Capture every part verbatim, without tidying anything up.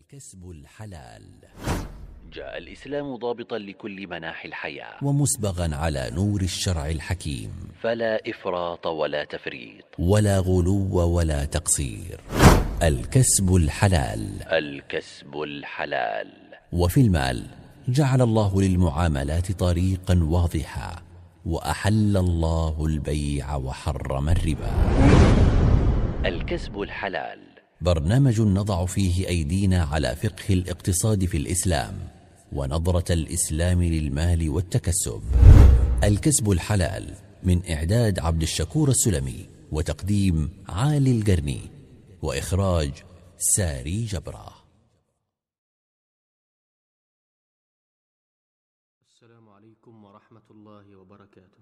الكسب الحلال. جاء الإسلام ضابطا لكل مناحي الحياة ومسبغا على نور الشرع الحكيم، فلا إفراط ولا تفريط ولا غلو ولا تقصير. الكسب الحلال. الكسب الحلال. وفي المال جعل الله للمعاملات طريقا واضحا، وأحل الله البيع وحرم الربا. الكسب الحلال برنامج نضع فيه أيدينا على فقه الاقتصاد في الإسلام، ونظرة الإسلام للمال والتكسب. الكسب الحلال من إعداد عبد الشكور السلمي، وتقديم عالي القرني، وإخراج ساري جبرة. السلام عليكم ورحمة الله وبركاته.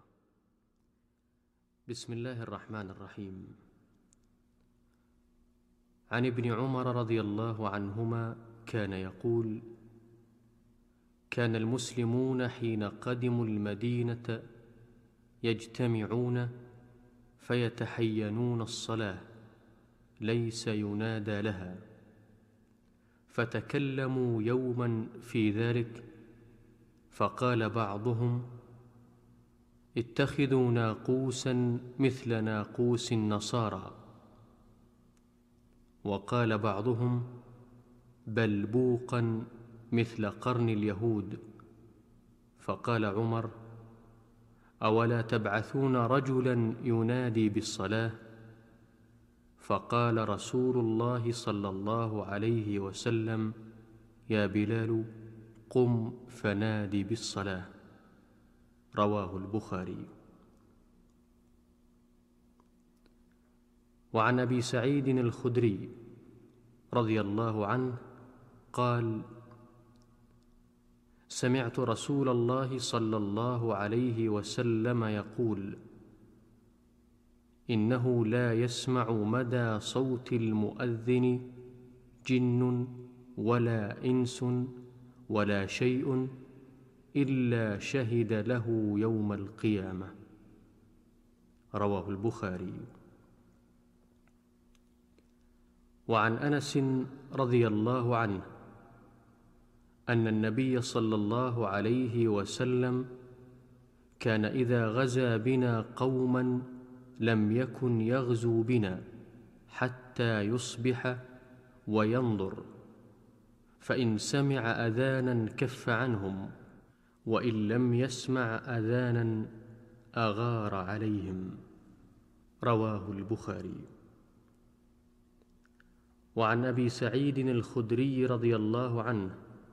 بسم الله الرحمن الرحيم. عن ابن عمر رضي الله عنهما كان يقول: كان المسلمون حين قدموا المدينة يجتمعون فيتحينون الصلاة، ليس ينادى لها، فتكلموا يوما في ذلك، فقال بعضهم: اتخذوا ناقوسا مثل ناقوس النصارى، وقال بعضهم: بل بوقا مثل قرن اليهود. فقال عمر: أولا تبعثون رجلا ينادي بالصلاة؟ فقال رسول الله صلى الله عليه وسلم: يا بلال، قم فنادي بالصلاة. رواه البخاري. وعن أبي سعيد الخدري رضي الله عنه قال: سمعت رسول الله صلى الله عليه وسلم يقول: إنه لا يسمع مدى صوت المؤذن جن ولا إنس ولا شيء إلا شهد له يوم القيامة. رواه البخاري. وعن أنس رضي الله عنه أن النبي صلى الله عليه وسلم كان إذا غزا بنا قوما لم يكن يغزو بنا حتى يصبح وينظر، فإن سمع أذانا كف عنهم، وإن لم يسمع أذانا أغار عليهم. رواه البخاري. وعن أبي سعيد الخدري رضي الله عنه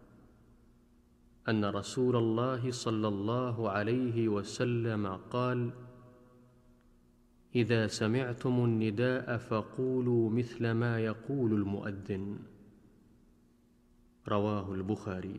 أن رسول الله صلى الله عليه وسلم قال: إذا سمعتم النداء فقولوا مثل ما يقول المؤذن. رواه البخاري.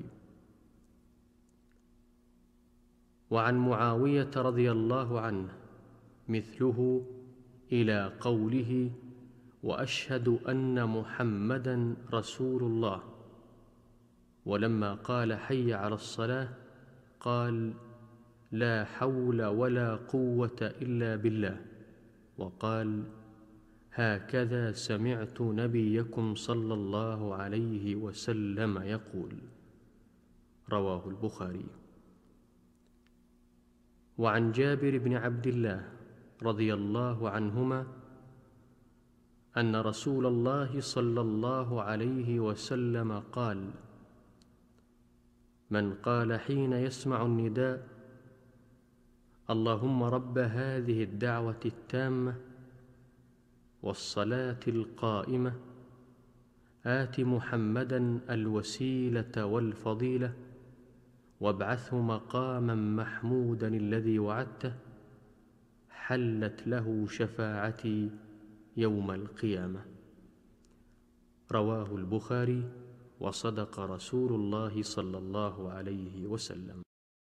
وعن معاوية رضي الله عنه مثله إلى قوله: وأشهد أن محمدًا رسول الله. ولما قال حي على الصلاة قال: لا حول ولا قوة إلا بالله. وقال: هكذا سمعت نبيكم صلى الله عليه وسلم يقول. رواه البخاري. وعن جابر بن عبد الله رضي الله عنهما أن رسول الله صلى الله عليه وسلم قال: من قال حين يسمع النداء: اللهم رب هذه الدعوة التامة والصلاة القائمة، آت محمدا الوسيلة والفضيلة، وابعثه مقاما محمودا الذي وعدته، حلت له شفاعتي يوم القيامة. رواه البخاري. وصدق رسول الله صلى الله عليه وسلم.